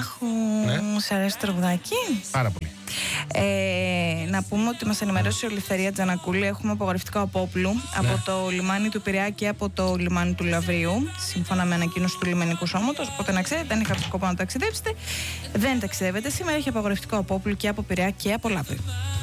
Αχ, σ' αρέσει το τραγουδάκι? Πάρα πολύ. Να πούμε ότι μας ενημερώσει η Ελευθερία Τζανακούλη. Έχουμε απογορευτικό απόπλου από το λιμάνι του Πειραιά και από το λιμάνι του Λαυρίου, σύμφωνα με ανακοίνωση του λιμενικού σώματος. Οπότε να ξέρετε, αν είχατε σκοπό να ταξιδέψετε, δεν ταξιδεύετε. Σήμερα έχει απογορευτικό απόπλου και από Πειραιά και από Λαύριο.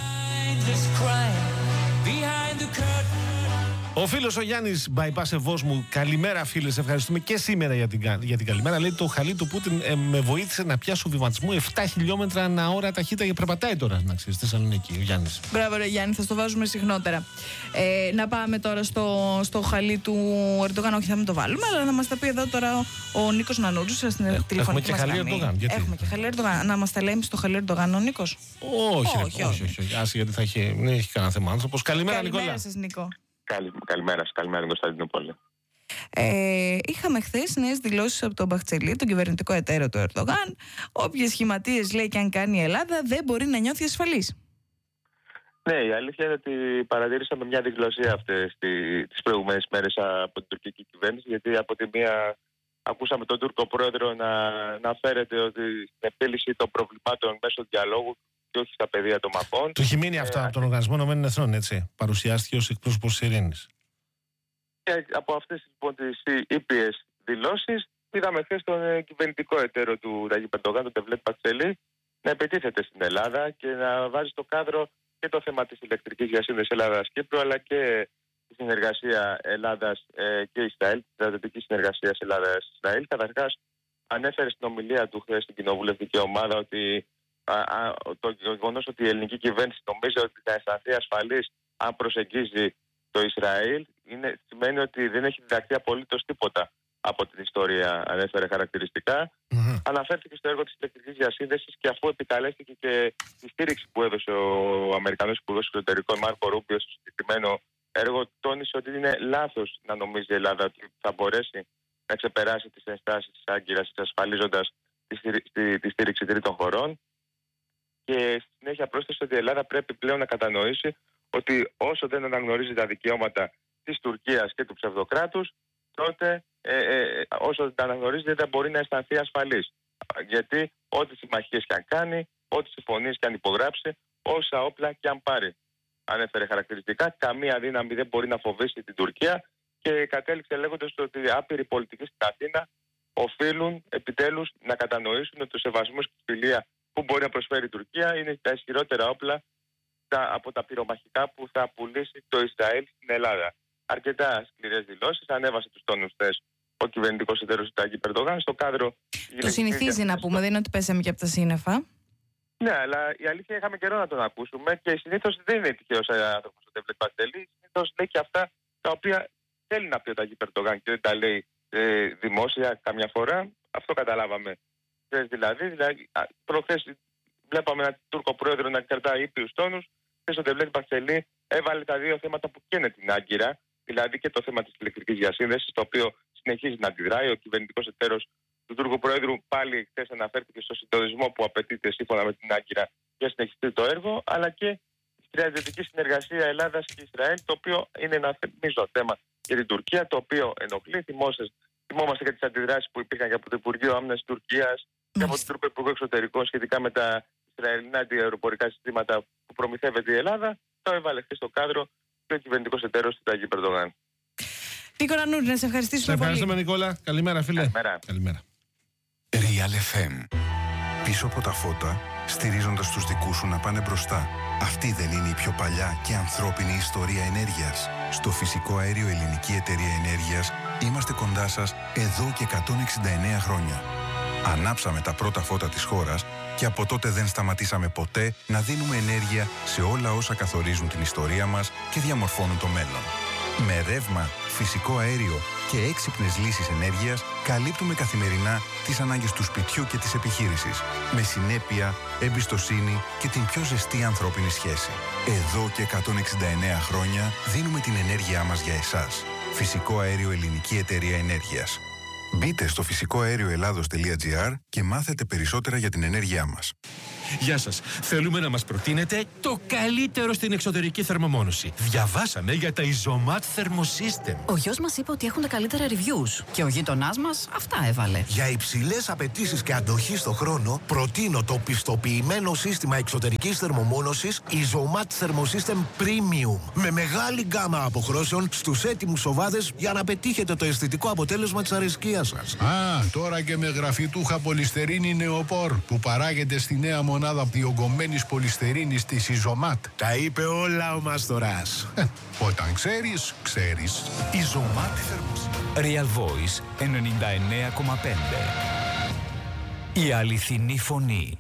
Ο φίλος ο Γιάννης Bypass Ευώς μου, καλημέρα φίλε, σε ευχαριστούμε και σήμερα για την καλημέρα. Λέει το χαλί του Πούτιν με βοήθησε να πιάσω βηματισμό 7 χιλιόμετρα ανά ώρα ταχύτητα και περπατάει τώρα, να ξέρεις, στη Θεσσαλονίκη, ο Γιάννης. Μπράβο ρε Γιάννη, θα στο βάζουμε συχνότερα. Να πάμε τώρα στο χαλί του Ερντογάν, όχι θα μην το βάλουμε, αλλά να μας τα πει εδώ τώρα ο Νίκος Νανούρης στην τηλεφωνική μας γραμμή. Έχουμε και χαλί Ερντογάν. Να μας τα λέει στο χαλί Ερντογάν ο Νίκος. Όχι. Άσε, γιατί θα έχει κανένα θέμα άνθρωπος. Καλημέρα Νικόλα. Καλημέρα σας Νίκο. Καλημέρα την Κωνσταντινούπολη. Είχαμε χθες νέες δηλώσεις από τον Μπαχτσελή, τον κυβερνητικό εταίρο του Ερντογάν. Όποιες σχηματίες λέει και αν κάνει η Ελλάδα δεν μπορεί να νιώθει ασφαλής. Ναι, η αλήθεια είναι ότι παρατηρήσαμε μια διγλωσία αυτές τις προηγούμενες μέρες από την τουρκική κυβέρνηση, γιατί από τη μία ακούσαμε τον Τούρκο πρόεδρο να αναφέρεται ότι στην επίλυση των προβλημάτων μέσω διαλόγου και όχι στα πεδία των μαχών. Του έχει μείνει αυτά από τον Οργανισμό Ηνωμένων Εθνών, έτσι. Παρουσιάστηκε ως εκπρόσωπος της ειρήνης. Και από αυτές λοιπόν τις ήπιες δηλώσεις, είδαμε χθες τον κυβερνητικό εταίρο του Ταγίπ Ερντογάν, τον Ντεβλέτ Μπαχτσελή, να επιτίθεται στην Ελλάδα και να βάζει στο κάδρο και το θέμα της ηλεκτρικής διασύνδεσης Ελλάδας-Κύπρου, αλλά και τη συνεργασία Ελλάδας και Ισραήλ, τη στρατιωτική συνεργασία Ελλάδας-Ισραήλ. Καταρχάς, ανέφερε στην ομιλία του χθες στην κοινοβουλευτική ομάδα ότι το γεγονός ότι η ελληνική κυβέρνηση νομίζει ότι θα αισθανθεί ασφαλής αν προσεγγίζει το Ισραήλ σημαίνει ότι δεν έχει διδαχθεί απολύτως τίποτα από την ιστορία, ανέφερε χαρακτηριστικά. Αναφέρθηκε στο έργο της ηλεκτρικής διασύνδεσης και αφού επικαλέστηκε και τη στήριξη που έδωσε ο Αμερικανός Υπουργός Εξωτερικών Μάρκο Ρούμπιο στο συγκεκριμένο έργο, τόνισε ότι είναι λάθος να νομίζει η Ελλάδα ότι θα μπορέσει να ξεπεράσει τις ενστάσεις της Άγκυρας εξασφαλίζοντας τη στήριξη τρίτων χωρών. Και στη συνέχεια πρόσθεσε ότι η Ελλάδα πρέπει πλέον να κατανοήσει ότι όσο δεν αναγνωρίζει τα δικαιώματα της Τουρκίας και του ψευδοκράτους, τότε όσο δεν τα αναγνωρίζει δεν μπορεί να αισθανθεί ασφαλής. Γιατί ό,τι συμμαχίες και αν κάνει, ό,τι συμφωνίες και αν υπογράψει, όσα όπλα και αν πάρει. Ανέφερε χαρακτηριστικά, καμία δύναμη δεν μπορεί να φοβήσει την Τουρκία και κατέληξε λέγοντας ότι άπειροι πολιτικοί στην Αθήνα οφείλουν επιτέλους να κατανοήσουν ότι ο σεβασμός και η φιλία που μπορεί να προσφέρει η Τουρκία είναι τα ισχυρότερα όπλα από τα πυρομαχικά που θα πουλήσει το Ισραήλ στην Ελλάδα. Αρκετά σκληρές δηλώσεις, ανέβασε τους τόνους χθες ο κυβερνητικός εταίρος του Ταγίπ Ερντογάν στο κάδρο. Το συνηθίζει να πούμε, δεν είναι ότι πέσαμε και από τα σύννεφα. Ναι, αλλά η αλήθεια είχαμε καιρό να τον ακούσουμε και συνήθως δεν είναι τυχαίος άνθρωπος ο Ντεβλέτ Μπαχτσελή. Συνήθως λέει και αυτά τα οποία θέλει να πει ο Ταγίπ Ερντογάν και δεν τα λέει δημόσια καμιά φορά. Αυτό καταλάβαμε. Δηλαδή προχθές βλέπαμε έναν Τούρκο πρόεδρο να κρατάει ήπιους τόνους. Χθες ο Ντεβλέτ Μπαχτσελή έβαλε τα δύο θέματα που καίνε την Άγκυρα, δηλαδή και το θέμα της ηλεκτρικής διασύνδεσης, το οποίο συνεχίζει να αντιδράει. Ο κυβερνητικός εταίρος του Τούρκου πρόεδρου πάλι χθες αναφέρθηκε στο συντονισμό που απαιτείται σύμφωνα με την Άγκυρα για να συνεχιστεί το έργο, αλλά και η στρατιωτική συνεργασία Ελλάδας και Ισραήλ, το οποίο είναι ένα μείζον θέμα για την Τουρκία, το οποίο ενοχλεί. Θυμόμαστε για τις αντιδράσεις που υπήρχαν και από το Υπουργείο Άμυνας της Τουρκίας και από τον Τούρκο Υπουργό Εξωτερικών σχετικά με τα Ισραηλινά αντιαεροπορικά συστήματα που προμηθεύεται η Ελλάδα. Το έβαλε χθες στο κάδρο και ο κυβερνητικός εταίρος του Ταγίπ Ερντογάν. Νίκο Νανούρη, να σε ευχαριστήσουμε πολύ. Ευχαριστούμε Νικόλα. Καλημέρα φίλε. Καλημέρα. Real FM. Πίσω από τα φώτα, στηρίζοντας τους δικούς σου να πάνε μπροστά. Αυτή δεν είναι η πιο παλιά και ανθρώπινη ιστορία ενέργειας? Στο φυσικό αέριο Ελληνική Εταιρεία Ενέργειας είμαστε κοντά σας εδώ και 169 χρόνια. Ανάψαμε τα πρώτα φώτα της χώρας και από τότε δεν σταματήσαμε ποτέ να δίνουμε ενέργεια σε όλα όσα καθορίζουν την ιστορία μας και διαμορφώνουν το μέλλον. Με ρεύμα, φυσικό αέριο και έξυπνες λύσεις ενέργειας καλύπτουμε καθημερινά τις ανάγκες του σπιτιού και της επιχείρησης. Με συνέπεια, εμπιστοσύνη και την πιο ζεστή ανθρώπινη σχέση. Εδώ και 169 χρόνια δίνουμε την ενέργειά μας για εσάς. Φυσικό αέριο Ελληνική Εταιρεία Ενέργειας. Μπείτε στο φυσικοαέρioελλάδος.gr και μάθετε περισσότερα για την ενέργειά μας. Γεια σας. Θέλουμε να μας προτείνετε το καλύτερο στην εξωτερική θερμομόνωση. Διαβάσαμε για τα Isomat Thermosystem. Ο γιος μας είπε ότι έχουν τα καλύτερα reviews και ο γείτονάς μας αυτά έβαλε. Για υψηλές απαιτήσεις και αντοχή στο χρόνο, προτείνω το πιστοποιημένο σύστημα εξωτερικής θερμομόνωσης Isomat Thermosystem Premium. Με μεγάλη γκάμα αποχρώσεων στους έτοιμους οβάδες για να πετύχετε το αισθητικό αποτέλεσμα της αρεσκίας σας. Τώρα και με γραφιτούχα πολυστερίνη Νεοπόρ που παράγεται στη νέα μονάδα διογκωμένης πολυστερίνης της Isomat. Τα είπε όλα ο Μαστοράς. Όταν ξέρεις, ξέρεις. Isomat Thermosystem. Real Voice 99,5. Η αληθινή φωνή.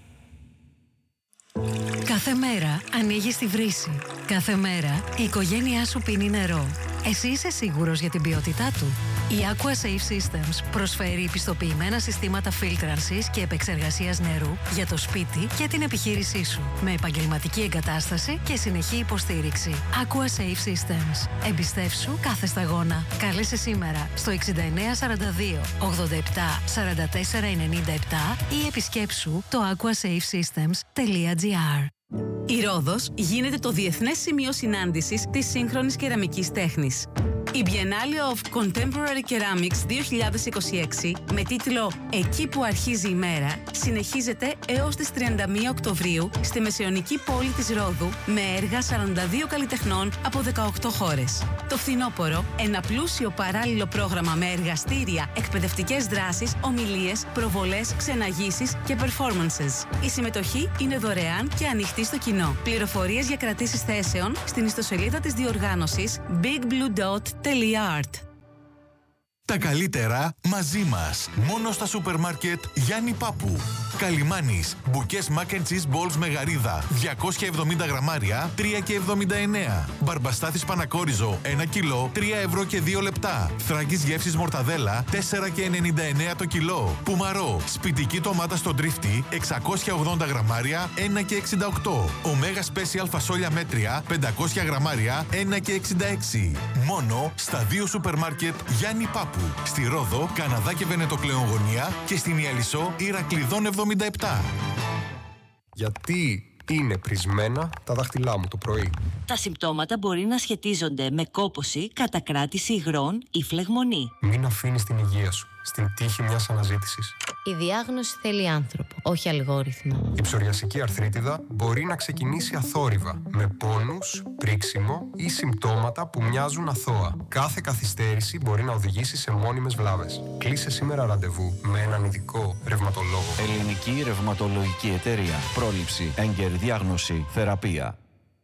Κάθε μέρα ανοίγεις τη βρύση. Κάθε μέρα η οικογένειά σου πίνει νερό. Εσύ είσαι σίγουρος για την ποιότητά του? Η Aqua Safe Systems προσφέρει πιστοποιημένα συστήματα φίλτρανσης και επεξεργασίας νερού για το σπίτι και την επιχείρησή σου, με επαγγελματική εγκατάσταση και συνεχή υποστήριξη. Aqua Safe Systems. Εμπιστεύσου κάθε σταγόνα. Κάλεσε σήμερα στο 6942 87 44 97 ή επισκέψου το aquasafesystems.gr. Η Ρόδος γίνεται το διεθνές σημείο συνάντησης της σύγχρονης κεραμικής τέχνης. Η Biennale of Contemporary Ceramics 2026 με τίτλο «Εκεί που αρχίζει η μέρα» συνεχίζεται έως τις 31 Οκτωβρίου στη μεσαιωνική πόλη της Ρόδου με έργα 42 καλλιτεχνών από 18 χώρες. Το φθινόπωρο, ένα πλούσιο παράλληλο πρόγραμμα με εργαστήρια, εκπαιδευτικές δράσεις, ομιλίες, προβολές, ξεναγήσεις και performances. Η συμμετοχή είναι δωρεάν και ανοιχτή στο κοινό. Πληροφορίες για κρατήσεις θέσεων στην ιστοσελίδα της διοργάνωσης bigbluedot.art. Τα καλύτερα μαζί μας. Μόνο στα σούπερ μάρκετ Γιάννη Πάπου. Καλιμάνης. Μπουκές mac and cheese balls με γαρίδα. 270 γραμμάρια. 3,79. Μπαρμπαστάθης Πανακόριζο. 1 κιλό. 3 ευρώ και 2 λεπτά. Θράκης γεύσης μορταδέλα. 4,99 το κιλό. Πουμαρό. Σπιτική ντομάτα στο τρίφτη. 680 γραμμάρια. 1,68. Ωμέγα Special φασόλια μέτρια. 500 γραμμάρια. 1,66. Μόνο στα 2 σούπερ μάρκετ Γιάννη Πάπου. Στη Ρόδο, Καναδά και Βενετοκλεογωνία και στην Ιαλισσό Ηρακλειδών 77. Γιατί είναι πρισμένα τα δάχτυλά μου το πρωί? Τα συμπτώματα μπορεί να σχετίζονται με κόπωση, κατακράτηση υγρών ή φλεγμονή. Μην αφήνεις την υγεία σου στην τύχη μιας αναζήτησης. Η διάγνωση θέλει άνθρωπο, όχι αλγόριθμο. Η ψωριασική αρθρίτιδα μπορεί να ξεκινήσει αθόρυβα, με πόνους, πρίξιμο ή συμπτώματα που μοιάζουν αθώα. Κάθε καθυστέρηση μπορεί να οδηγήσει σε μόνιμες βλάβες. Κλείσε σήμερα ραντεβού με έναν ειδικό ρευματολόγο. Ελληνική Ρευματολογική Εταιρεία. Πρόληψη, έγκαιρη διάγνωση, θεραπεία.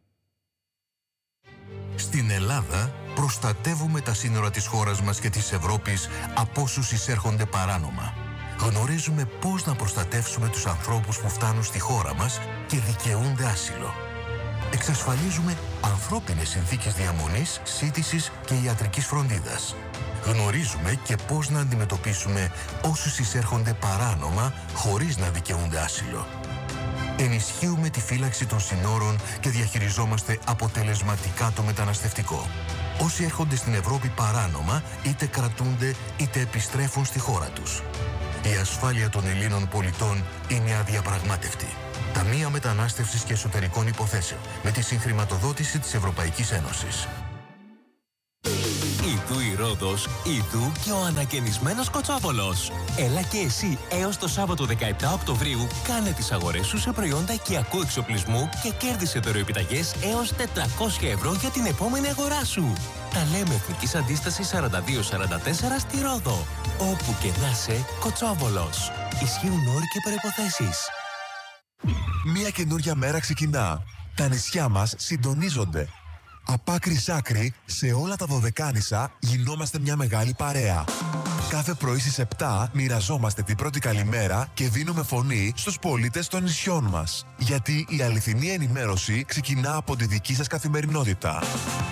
Στην Ελλάδα προστατεύουμε τα σύνορα της χώρας μας και της Ευρώπης από όσους εισέρχονται παράνομα. Γνωρίζουμε πώς να προστατεύσουμε τους ανθρώπους που φτάνουν στη χώρα μας και δικαιούνται άσυλο. Εξασφαλίζουμε ανθρώπινες συνθήκες διαμονής, σύντησης και ιατρικής φροντίδας. Γνωρίζουμε και πώς να αντιμετωπίσουμε όσους εισέρχονται παράνομα χωρίς να δικαιούνται άσυλο. Ενισχύουμε τη φύλαξη των συνόρων και διαχειριζόμαστε αποτελεσματικά το μεταναστευτικό. Όσοι έρχονται στην Ευρώπη παράνομα, είτε κρατούνται είτε επιστρέφουν στη χώρα τους. Η ασφάλεια των Ελλήνων πολιτών είναι αδιαπραγμάτευτη. Ταμεία Μετανάστευσης και Εσωτερικών Υποθέσεων, με τη συγχρηματοδότηση της Ευρωπαϊκής Ένωσης. Ιδού η Ρόδος, ιδού και ο ανακαινισμένος Κοτσόβολος. Έλα και εσύ έως το Σάββατο 17 Οκτωβρίου κάνε τις αγορές σου σε προϊόντα οικιακού εξοπλισμού και κέρδισε δωροεπιταγές έως 400 ευρώ για την επόμενη αγορά σου. Τα λέμε Εθνικής Αντίστασης 4244 στη Ρόδο. Όπου και να είσαι, Κοτσόβολος. Ισχύουν όροι και προϋποθέσεις. Μια καινούρια μέρα ξεκινά. Τα νησιά μας συντονίζονται. Από άκρη σ' άκρη, σε όλα τα Δωδεκάνησα γινόμαστε μια μεγάλη παρέα. Κάθε πρωί στις 7 μοιραζόμαστε την πρώτη καλημέρα και δίνουμε φωνή στους πολίτες των νησιών μας. Γιατί η αληθινή ενημέρωση ξεκινά από τη δική σας καθημερινότητα.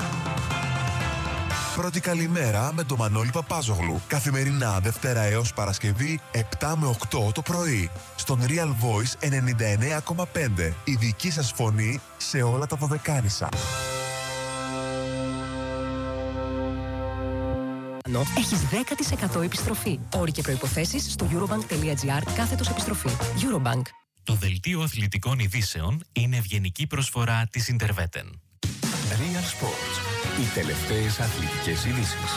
Πρώτη καλημέρα με τον Μανώλη Παπάζογλου. Καθημερινά Δευτέρα έως Παρασκευή 7 με 8 το πρωί. Στον Real Voice 99,5. Η δική σας φωνή σε όλα τα Δωδεκάνησα. Έχεις 10% επιστροφή. Όροι και προϋποθέσεις στο eurobank.gr/επιστροφή. Eurobank. Το δελτίο αθλητικών ειδήσεων είναι ευγενική προσφορά της Interveten. Real Sports. Οι τελευταίες αθλητικές ειδήσεις.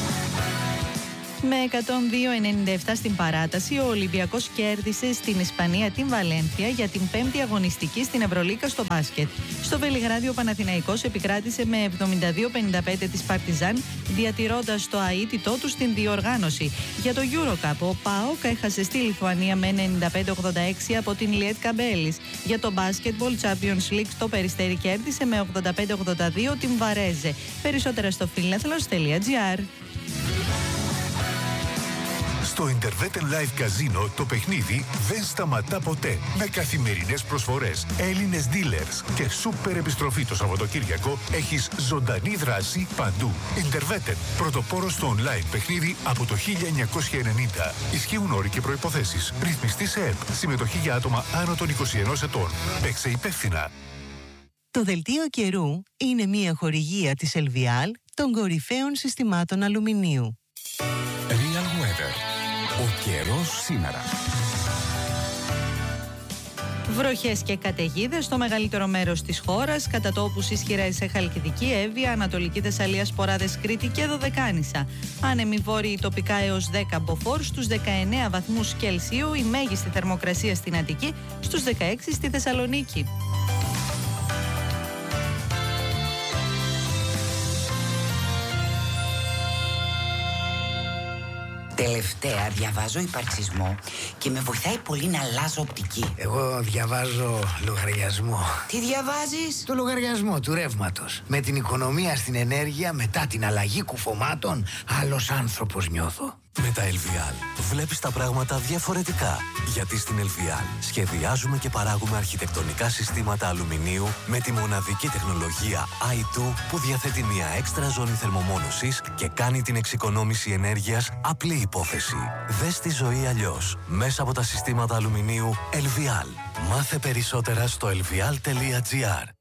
Με 102-97 στην παράταση, ο Ολυμπιακός κέρδισε στην Ισπανία την Βαλένθια για την 5η αγωνιστική στην Ευρωλίγκα στο μπάσκετ. Στο Βελιγράδι ο Παναθηναϊκός επικράτησε με 72-55 της Παρτιζάν, διατηρώντας το αίτητό του στην διοργάνωση. Για το EuroCup, ο ΠΑΟΚ έχασε στη Λιθουανία με 95-86 από την Λιέτ Καμπέλης. Για το Basketball Champions League, το Περιστέρι κέρδισε με 85-82 την Βαρέζε. Περισσότερα στο finlethlos.gr. Στο Interveten Live Casino το παιχνίδι δεν σταματά ποτέ. Με καθημερινές προσφορές, Έλληνες dealers και σούπερ επιστροφή το Σαββατοκύριακο, έχεις ζωντανή δράση παντού. Interveten, πρωτοπόρος στο online παιχνίδι από το 1990. Ισχύουν όροι και προϋποθέσεις. Ρυθμιστή σε ΕΠ. Συμμετοχή για άτομα άνω των 21 ετών. Παίξε υπεύθυνα. Το δελτίο καιρού είναι μια χορηγία της Ελβιάλ των κορυφαίων συστημάτων αλουμινίου. Real Weather. Ο καιρός σήμερα. Βροχές και καταιγίδες στο μεγαλύτερο μέρος της χώρας, κατά τόπους ισχυρές σε Χαλκιδική, Εύβοια, Ανατολική Θεσσαλία, Σποράδες, Κρήτη και Δωδεκάνησα. Άνεμοι βόρειοι τοπικά έως 10 μποφόρ, στους 19 βαθμούς Κελσίου, η μέγιστη θερμοκρασία στην Αττική, στους 16 στη Θεσσαλονίκη. Τελευταία διαβάζω υπαρξισμό και με βοηθάει πολύ να αλλάζω οπτική. Εγώ διαβάζω λογαριασμό. Τι διαβάζεις? Το λογαριασμό του ρεύματος. Με την οικονομία στην ενέργεια μετά την αλλαγή κουφωμάτων, άλλος άνθρωπος νιώθω. Με τα LVL βλέπεις τα πράγματα διαφορετικά. Γιατί στην LVL σχεδιάζουμε και παράγουμε αρχιτεκτονικά συστήματα αλουμινίου με τη μοναδική τεχνολογία i2 που διαθέτει μια έξτρα ζώνη θερμομόνωσης και κάνει την εξοικονόμηση ενέργειας απλή υπόθεση. Δες τη ζωή αλλιώς μέσα από τα συστήματα αλουμινίου LVL. Μάθε περισσότερα στο lvl.gr.